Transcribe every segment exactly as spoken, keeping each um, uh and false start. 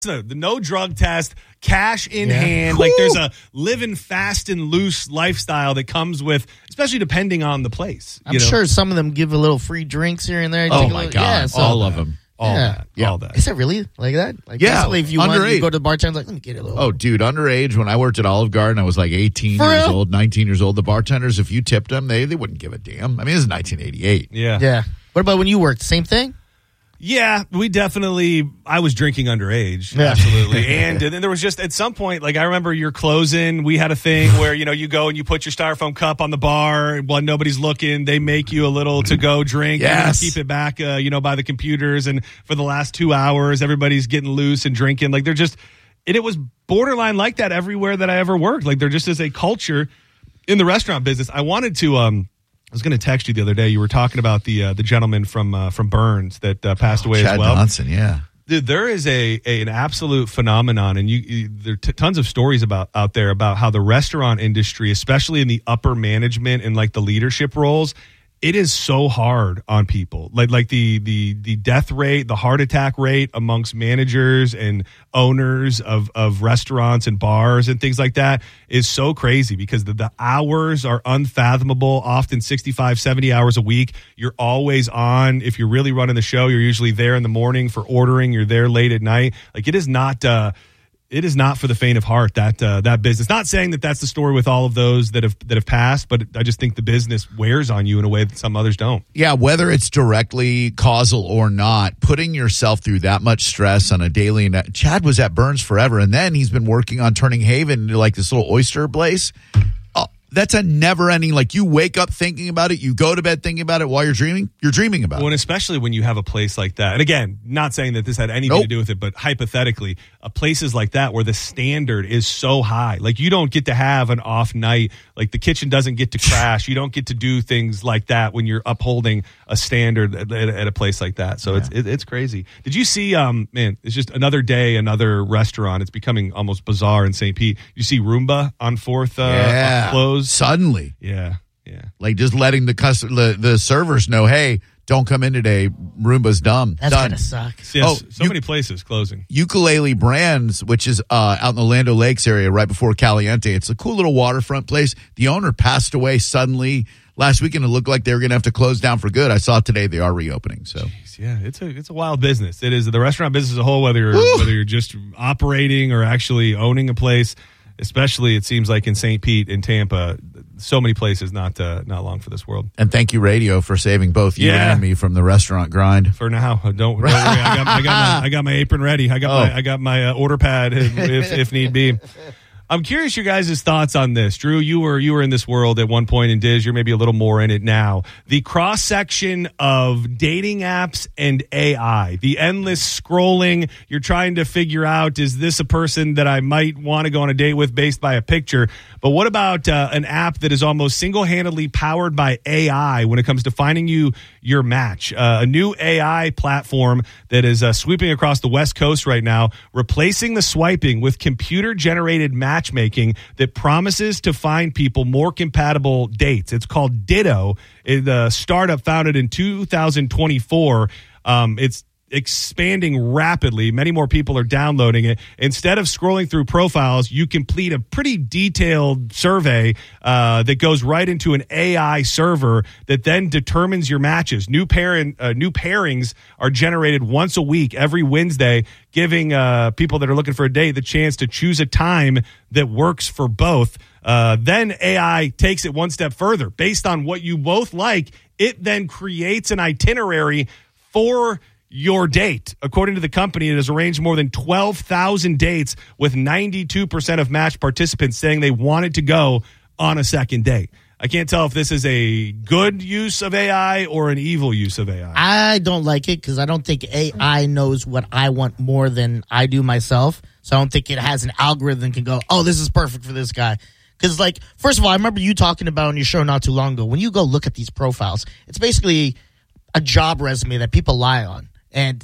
The, the no drug test, cash in Yeah. hand. Cool. Like there's a living fast and loose lifestyle that comes with, especially depending on the place. I'm you know? sure some of them give a little free drinks here and there. Oh, Take a my little- God. Yeah, so, All of them. All Yeah. that. Yeah. All that. Is it really like that? Like Yeah, basically, if you want, underage. you go to the bartender, like, let me get a little. Oh, dude, underage, when I worked at Olive Garden, I was like eighteen For years real? old, nineteen years old. The bartenders, if you tipped them, they, they wouldn't give a damn. I mean, this is nineteen eighty-eight. Yeah. Yeah. What about when you worked? Same thing? Yeah, we definitely, I was drinking underage. Yeah. Absolutely. And, and then there was just, at some point, like I remember you're closing, we had a thing where, you know, you go and you put your styrofoam cup on the bar while nobody's looking. They make you a little to-go drink. Yes. You're gonna keep it back, uh, you know, by the computers. And for the last two hours, everybody's getting loose and drinking. Like they're just, and it was borderline like that everywhere that I ever worked. Like there just is a culture in the restaurant business. I wanted to, um, I was going to text you the other day. You were talking about the uh, the gentleman from uh, from Burns that uh, passed away Chad as well. Johnson, yeah. Dude, there is a, a an absolute phenomenon, and you, you there are t- tons of stories about out there about how the restaurant industry, especially in the upper management and like the leadership roles, it is so hard on people. Like like the the the death rate, the heart attack rate amongst managers and owners of of restaurants and bars and things like that is so crazy because the, the hours are unfathomable, often sixty-five, seventy hours a week. You're always on. If you're really running the show, you're usually there in the morning for ordering, you're there late at night. Like it is not uh It is not for the faint of heart, that uh, that business. Not saying that that's the story with all of those that have that have passed, but I just think the business wears on you in a way that some others don't. Yeah, whether it's directly causal or not, putting yourself through that much stress on a daily. Chad was at Burns forever, and then he's been working on turning Haven into like this little oyster place. Oh, that's a never-ending. Like you wake up thinking about it, you go to bed thinking about it while you're dreaming. You're dreaming about Well, and it. especially when you have a place like that. And again, not saying that this had anything Nope. to do with it, but hypothetically, uh, places like that where the standard is so high. Like you don't get to have an off night. Like the kitchen doesn't get to crash. You don't get to do things like that when you're upholding a standard at, at, at a place like that. So Yeah. it's it, it's crazy. Did you see? Um, man, it's just another day, another restaurant. It's becoming almost bizarre in Saint Pete. You see Roomba on Fourth uh, Yeah. closed. Suddenly, Yeah, yeah. like just letting the, cust- the the servers know, hey, don't come in today. Roomba's dumb. That's Done. going to suck. Yes, Oh, so you- many places closing. Ukulele Brands, which is uh, out in the Land O'Lakes area right before Caliente. It's a cool little waterfront place. The owner passed away suddenly last weekend. It looked like they were going to have to close down for good. I saw today they are reopening. So Yeah, it's a it's a wild business. It is the restaurant business as a whole, whether you're Woo! whether you're just operating or actually owning a place. Especially, it seems like in Saint Pete and Tampa, so many places not uh, not long for this world. and thank you, radio, for saving both you Yeah. and me from the restaurant grind. For now, don't, don't worry. I got, I got my I got my apron ready. I got Oh. my I got my uh, order pad if, if if need be. I'm curious your guys' thoughts on this. Drew, you were you were in this world at one point in Diz. You're maybe a little more in it now. The cross section of dating apps and A I, the endless scrolling. You're trying to figure out, is this a person that I might want to go on a date with based by a picture? But what about uh, an app that is almost single-handedly powered by A I when it comes to finding you your match? Uh, a new A I platform that is uh, sweeping across the West Coast right now, replacing the swiping with computer-generated matchmaking that promises to find people more compatible dates. It's called Ditto. It's a startup founded in two thousand twenty-four. Um, it's expanding rapidly. Many more people are downloading it. Instead of scrolling through profiles, you complete a pretty detailed survey uh, that goes right into an A I server that then determines your matches. New parent, uh, new pairings are generated once a week, every Wednesday, giving uh, people that are looking for a date the chance to choose a time that works for both. Uh, then A I takes it one step further. Based on what you both like, it then creates an itinerary for your date. According to the company, it has arranged more than twelve thousand dates, with ninety-two percent of matched participants saying they wanted to go on a second date. I can't tell if this is a good use of A I or an evil use of A I. I don't like it because I don't think A I knows what I want more than I do myself. So I don't think it has an algorithm that can go, oh, this is perfect for this guy. Because, like, first of all, I remember you talking about on your show not too long ago, when you go look at these profiles, it's basically a job resume that people lie on. And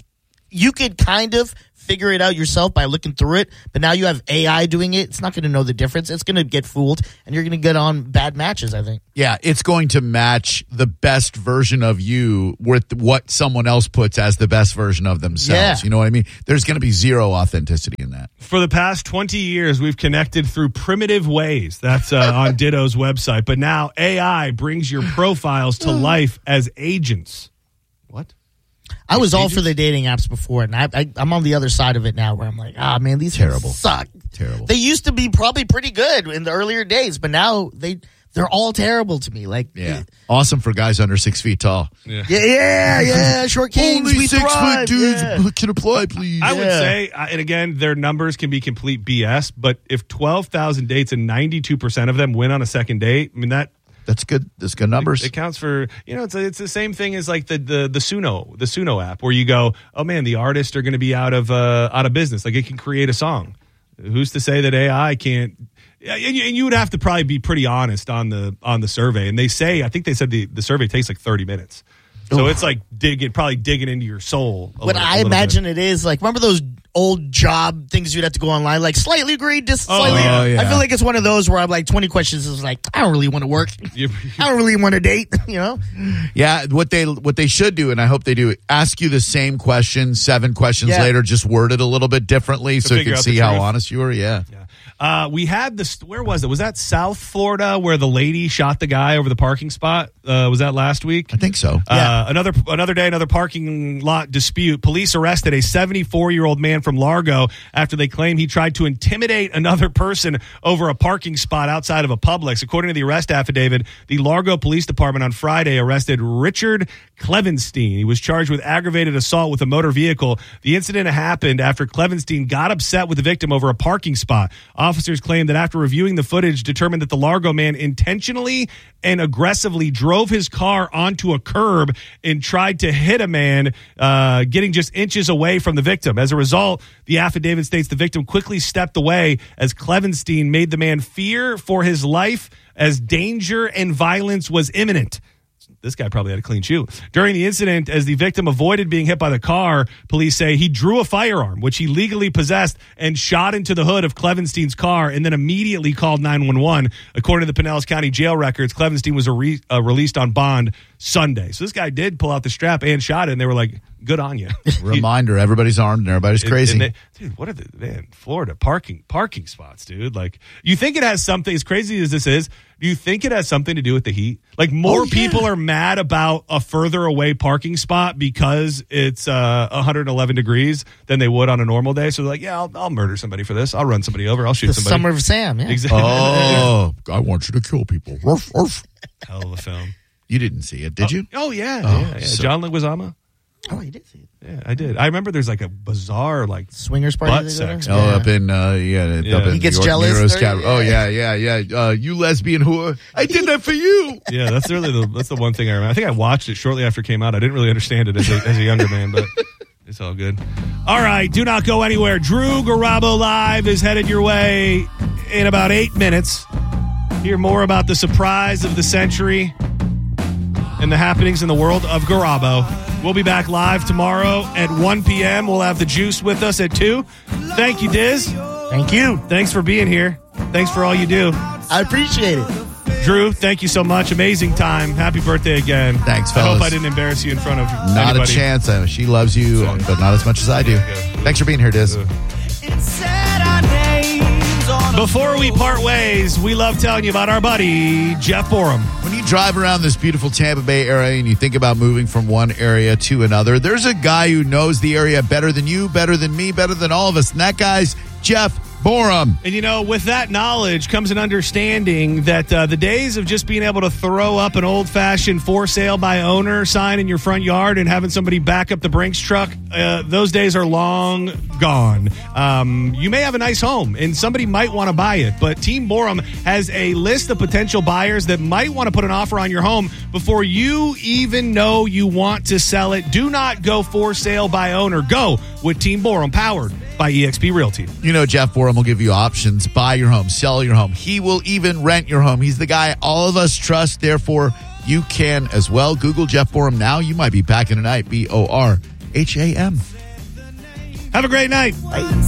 you could kind of figure it out yourself by looking through it, but now you have A I doing it. It's not going to know the difference. It's going to get fooled, and you're going to get on bad matches, I think. Yeah, it's going to match the best version of you with what someone else puts as the best version of themselves. Yeah. You know what I mean? There's going to be zero authenticity in that. For the past twenty years, we've connected through primitive ways. That's uh, on Ditto's website. But now A I brings your profiles to life as agents. What? I was all for the dating apps before, and I, I, I'm on the other side of it now where I'm like, ah, man, these Terrible. suck. Terrible. They used to be probably pretty good in the earlier days, but now they, they're all terrible to me. Like, Yeah. Awesome for guys under six feet tall. yeah, yeah, yeah, short kings, we thrive. Yeah. can apply, please. I would Yeah. say, uh, and again, their numbers can be complete B S, but if twelve thousand dates and ninety-two percent of them win on a second date, I mean, that That's good. That's good numbers. It counts for, you know, it's it's the same thing as like the the the Suno the Suno app where you go, oh man, the artists are going to be out of uh, out of business. Like it can create a song. Who's to say that A I can't? And you, and you would have to probably be pretty honest on the on the survey. And they say, I think they said the, the survey takes like thirty minutes. So Oof. it's like digging, probably digging into your soul. A What little, a I little imagine bit. it is, like, remember those old job things you'd have to go online, like slightly agreed, dis- Oh, slightly. yeah. I feel like it's one of those where I'm like twenty questions is like, I don't really want to work. You- I don't really want to date, you know? Yeah, what they what they should do, and I hope they do, ask you the same question seven questions Yeah. later, just worded a little bit differently so you figure can out the see how truth. honest you are. Yeah. Yeah. Uh, we had this. Where was it? Was that South Florida where the lady shot the guy over the parking spot? Uh, was that last week? I think so. Uh, another another day, another parking lot dispute. Police arrested a seventy-four-year-old man from Largo after they claim he tried to intimidate another person over a parking spot outside of a Publix. According to the arrest affidavit, the Largo Police Department on Friday arrested Richard Clevenstein. He was charged with aggravated assault with a motor vehicle. The incident happened after Clevenstein got upset with the victim over a parking spot. Officers claimed that after reviewing the footage, determined that the Largo man intentionally and aggressively drove his car onto a curb and tried to hit a man, uh, getting just inches away from the victim. As a result, the affidavit states the victim quickly stepped away as Clevenstein made the man fear for his life as danger and violence was imminent. This guy probably had a clean shoe. During the incident, as the victim avoided being hit by the car, police say he drew a firearm, which he legally possessed, and shot into the hood of Clevenstein's car and then immediately called nine one one. According to the Pinellas County jail records, Clevenstein was a re- uh, released on bond Sunday. So this guy did pull out the strap and shot it, and they were like, good on you. Reminder, everybody's armed and everybody's And- crazy. and they- dude, what are the man Florida parking parking spots, dude? Like, you think it has something? As crazy as this is, do you think it has something to do with the heat? Like, more Oh, yeah. people are mad about a further away parking spot because it's uh, one hundred eleven degrees than they would on a normal day. So they're like, yeah, I'll, I'll murder somebody for this. I'll run somebody over. I'll shoot The somebody. Summer of Sam, yeah. Exactly. oh, I want you to kill people. Ruff, ruff. Hell of a film. You didn't see it, did you? Oh yeah, Oh, yeah, yeah. so- John Leguizamo. Oh, he did see it. Yeah, I did. I remember there's like a bizarre like Swingers party. Butt they go to? sex. Oh, Yeah. up in uh, yeah, Yeah. up in He gets New York, jealous Nero's there, Cat- yeah. Oh yeah, yeah, yeah. Uh, you lesbian whore! I did that for you. Yeah, that's really the that's the one thing I remember. I think I watched it shortly after it came out. I didn't really understand it as a, as a younger man, but it's all good. All right, do not go anywhere. Drew Garabo Live is headed your way in about eight minutes. Hear more about the surprise of the century and the happenings in the world of Garabo. We'll be back live tomorrow at one p.m. We'll have the Juice with us at two. Thank you, Diz. Thank you. Thanks for being here. Thanks for all you do. I appreciate it. Drew, thank you so much. Amazing time. Happy birthday again. Thanks, I hope fellas. I didn't embarrass you in front of Not anybody. a chance. Uh, she loves you, uh, but not as much as I do. Thanks for being here, Diz. Before we part ways, we love telling you about our buddy, Jeff Borum. When you drive around this beautiful Tampa Bay area and you think about moving from one area to another, there's a guy who knows the area better than you, better than me, better than all of us, and that guy's Jeff Borum. And, you know, with that knowledge comes an understanding that uh, the days of just being able to throw up an old-fashioned for sale by owner sign in your front yard and having somebody back up the Brinks truck, uh, those days are long gone. Um, you may have a nice home, and somebody might want to buy it, but Team Borum has a list of potential buyers that might want to put an offer on your home before you even know you want to sell it. Do not go for sale by owner. Go with Team Borum, powered by E X P Realty. You know, Jeff Borum will give you options. Buy your home, sell your home. He will even rent your home. He's the guy all of us trust. Therefore, you can as well. Google Jeff Borum now. You might be packing tonight. B O R H A M. Have a great night.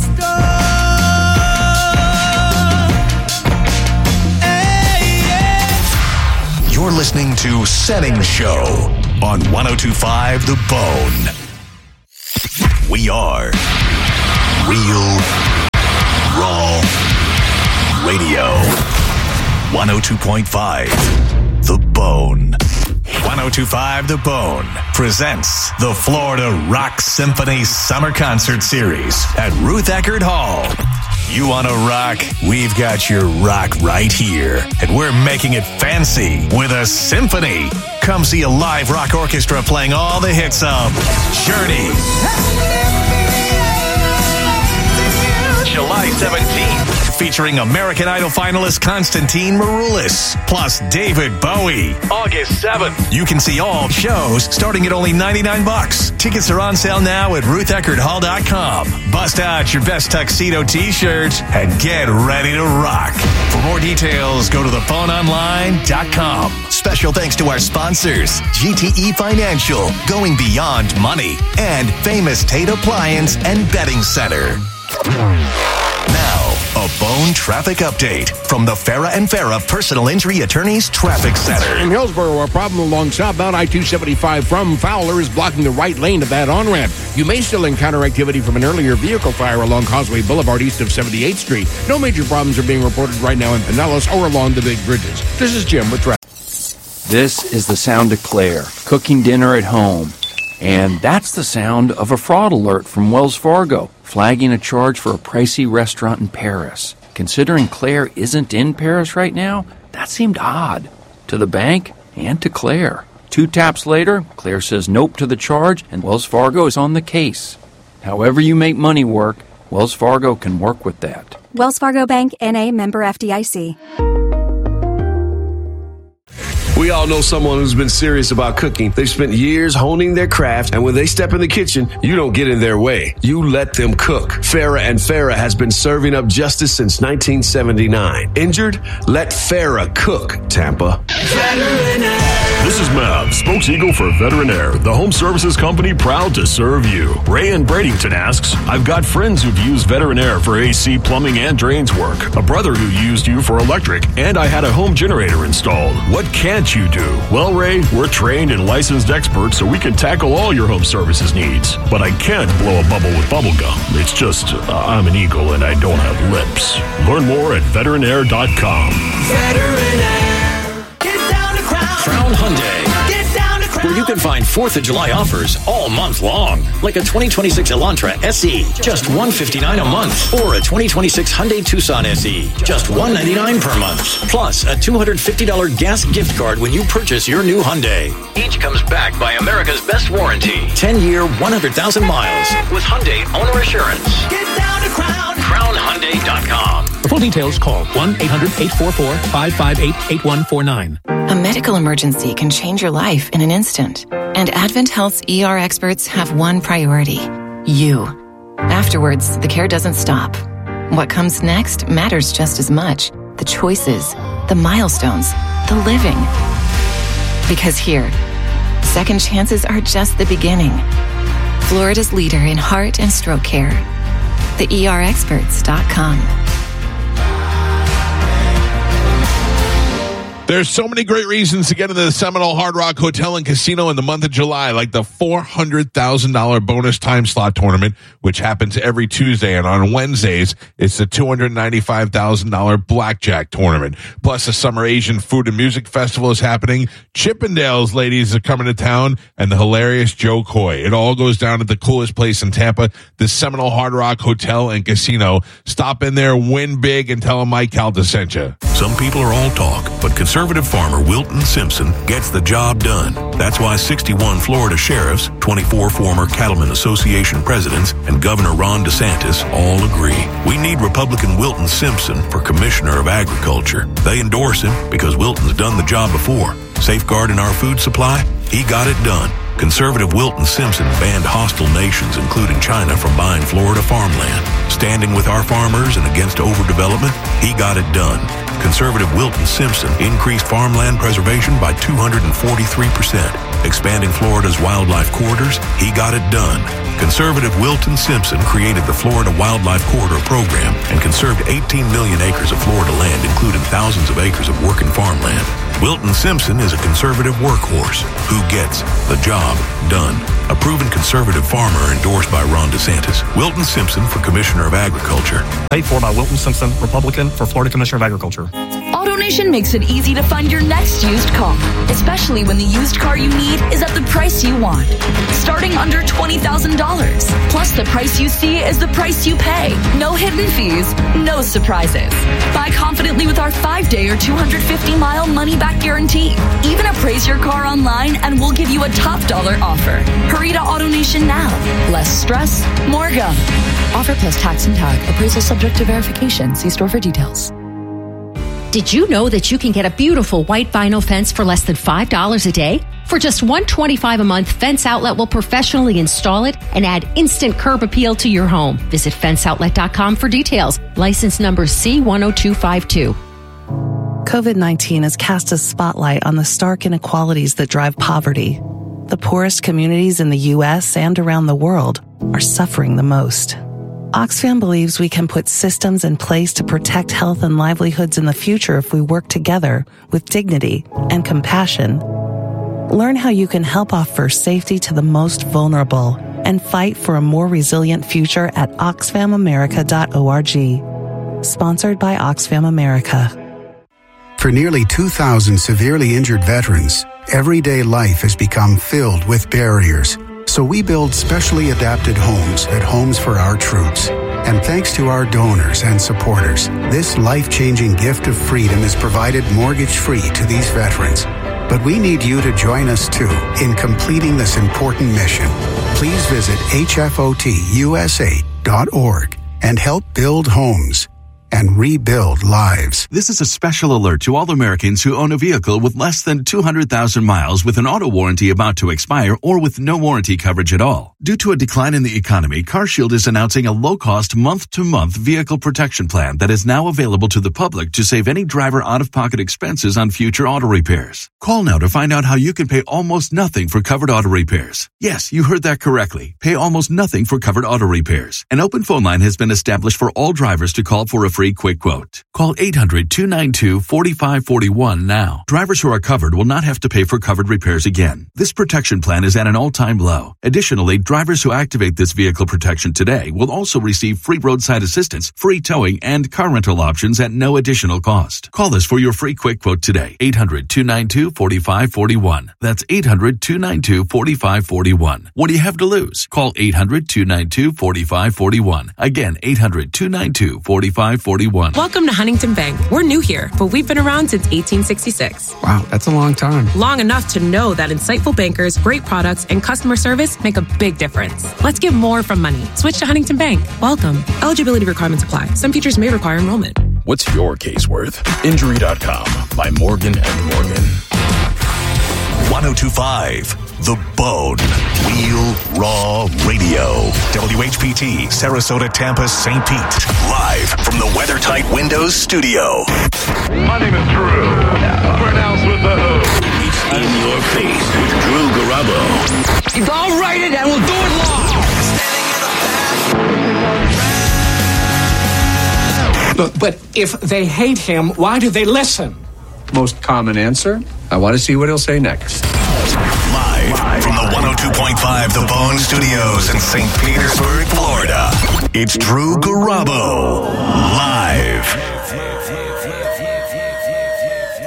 You're listening to Setting Show on one oh two point five The Bone. We are Real Raw Radio. one oh two point five The Bone. one oh two point five The Bone presents the Florida Rock Symphony Summer Concert Series at Ruth Eckerd Hall. You want to rock? We've got your rock right here. And we're making it fancy with a symphony. Come see a live rock orchestra playing all the hits of Journey. July seventeenth. Featuring American Idol finalist Konstantin Maroulis, plus David Bowie. August seventh. You can see all shows starting at only ninety-nine bucks. Tickets are on sale now at ruth eckerd hall dot com. Bust out your best tuxedo t-shirts and get ready to rock. For more details, go to the phone online dot com. Special thanks to our sponsors, G T E Financial, going beyond money, and Famous Tate Appliance and Bedding Center. Now, a Bone traffic update from the Farah and Farah Personal Injury Attorneys Traffic Center. In Hillsborough, a problem along southbound I two seventy-five from Fowler is blocking the right lane of that on-ramp. You may still encounter activity from an earlier vehicle fire along Causeway Boulevard east of seventy-eighth Street. No major problems are being reported right now in Pinellas or along the big bridges. This is Jim with traffic. This is the sound of Claire, cooking dinner at home. And that's the sound of a fraud alert from Wells Fargo, flagging a charge for a pricey restaurant in Paris. Considering Claire isn't in Paris right now, that seemed odd. To the bank and to Claire. Two taps later, Claire says nope to the charge, and Wells Fargo is on the case. However you make money work, Wells Fargo can work with that. Wells Fargo Bank, N A, member F D I C. We all know someone who's been serious about cooking. They've spent years honing their craft, and when they step in the kitchen, you don't get in their way. You let them cook. Farah and Farah has been serving up justice since nineteen seventy-nine. Injured? Let Farah cook, Tampa. This is Mav, spokes-eagle for Veterinaire, the home services company proud to serve you. Ray in Bradenton asks, I've got friends who've used Veterinaire for A C, plumbing, and drains work. A brother who used you for electric, and I had a home generator installed. What can't you do? Well, Ray, we're trained and licensed experts, so we can tackle all your home services needs. But I can't blow a bubble with bubble gum. It's just, uh, I'm an eagle and I don't have lips. Learn more at veterinaire dot com. Veterinaire. Get down to Crown. Crown Hyundai. Get down to Crown. Where you can find fourth of July offers all month long. Like a twenty twenty-six Elantra S E, just one hundred fifty-nine dollars a month. Or a twenty twenty-six Hyundai Tucson S E, just one hundred ninety-nine dollars per month. Plus a two hundred fifty dollars gas gift card when you purchase your new Hyundai. Each comes backed by America's best warranty. ten-year, one hundred thousand miles with Hyundai Owner Assurance. Get down to Crown. crown hyundai dot com. For full details, call one eight hundred eight four four five five eight eight one four nine. A medical emergency can change your life in an instant. And Advent Health's E R experts have one priority: you. Afterwards, the care doesn't stop. What comes next matters just as much. The choices, the milestones, the living. Because here, second chances are just the beginning. Florida's leader in heart and stroke care. the E R experts dot com. There's so many great reasons to get into the Seminole Hard Rock Hotel and Casino in the month of July, like the four hundred thousand dollars bonus time slot tournament, which happens every Tuesday. And on Wednesdays, it's the two hundred ninety-five thousand dollars blackjack tournament. Plus, the Summer Asian Food and Music Festival is happening. Chippendales ladies are coming to town, and the hilarious Joe Coy. It all goes down at the coolest place in Tampa, the Seminole Hard Rock Hotel and Casino. Stop in there, win big, and tell them Mike Calda sent you. Some people are all talk, but conservative farmer Wilton Simpson gets the job done. That's why sixty-one Florida sheriffs, twenty-four former Cattlemen Association presidents, and Governor Ron DeSantis all agree. We need Republican Wilton Simpson for Commissioner of Agriculture. They endorse him because Wilton's done the job before. Safeguarding our food supply? He got it done. Conservative Wilton Simpson banned hostile nations, including China, from buying Florida farmland. Standing with our farmers and against overdevelopment? He got it done. Conservative Wilton Simpson increased farmland preservation by two hundred forty-three percent. Expanding Florida's wildlife corridors, he got it done. Conservative Wilton Simpson created the Florida Wildlife Corridor Program and conserved eighteen million acres of Florida land, including thousands of acres of working farmland. Wilton Simpson is a conservative workhorse who gets the job done. A proven conservative farmer endorsed by Ron DeSantis. Wilton Simpson for Commissioner of Agriculture. Paid for by Wilton Simpson, Republican, for Florida Commissioner of Agriculture. AutoNation makes it easy to find your next used car, especially when the used car you need is at the price you want. Starting under twenty thousand dollars. Plus, the price you see is the price you pay. No hidden fees, no surprises. Buy confidently with our five-day or two hundred fifty mile money-back guarantee. Even appraise your car online and we'll give you a top dollar offer. Hurry to AutoNation now. Less stress, more go. Offer plus tax and tag. Appraisal subject to verification. See store for details. Did you know that you can get a beautiful white vinyl fence for less than five dollars a day? For just one hundred twenty-five dollars a month, Fence Outlet will professionally install it and add instant curb appeal to your home. Visit fence outlet dot com for details. License number C one oh two five two. COVID nineteen has cast a spotlight on the stark inequalities that drive poverty. The poorest communities in the U S and around the world are suffering the most. Oxfam believes we can put systems in place to protect health and livelihoods in the future if we work together with dignity and compassion. Learn how you can help offer safety to the most vulnerable and fight for a more resilient future at oxfam america dot org. Sponsored by Oxfam America. For nearly two thousand severely injured veterans, everyday life has become filled with barriers. So we build specially adapted homes at Homes for Our Troops. And thanks to our donors and supporters, this life-changing gift of freedom is provided mortgage-free to these veterans. But we need you to join us, too, in completing this important mission. Please visit H F O T U S A dot org and help build homes and rebuild lives. This is a special alert to all Americans who own a vehicle with less than two hundred thousand miles with an auto warranty about to expire or with no warranty coverage at all. Due to a decline in the economy, CarShield is announcing a low-cost month-to-month vehicle protection plan that is now available to the public to save any driver out-of-pocket expenses on future auto repairs. Call now to find out how you can pay almost nothing for covered auto repairs. Yes, you heard that correctly. Pay almost nothing for covered auto repairs. An open phone line has been established for all drivers to call for a free quick quote. Call eight hundred, two nine two, four five four one now. Drivers who are covered will not have to pay for covered repairs again. This protection plan is at an all-time low. Additionally, drivers who activate this vehicle protection today will also receive free roadside assistance, free towing, and car rental options at no additional cost. Call us for your free quick quote today. eight hundred, two nine two, four five four one. That's eight hundred, two nine two, four five four one. What do you have to lose? Call eight hundred, two nine two, four five four one. Again, eight hundred, two nine two, four five four one. Welcome to Huntington Bank. We're new here, but we've been around since eighteen sixty-six. Wow, that's a long time. Long enough to know that insightful bankers, great products, and customer service make a big difference. Let's get more from money. Switch to Huntington Bank. Welcome. Eligibility requirements apply. Some features may require enrollment. What's your case worth? Injury dot com by Morgan and Morgan. ten twenty-five The Bone. Real Raw Radio. W H P T, Sarasota, Tampa, Saint Pete. Live from the WeatherTight Windows studio. My name is Drew. Pronounced with the O. It's in your face with Drew Garabo. I'll write it and we'll do it live. Look, but if they hate him, why do they listen? Most common answer. I want to see what he'll say next. Live, Live from the one oh two point five The Bone Studios in Saint Petersburg, Florida. It's Drew Garabo. Live.